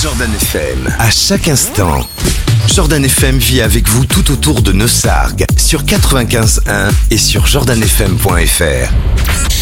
Jordan FM, à chaque instant. Jordan FM vit avec vous tout autour de Neussargues, sur 95.1 et sur jordanfm.fr.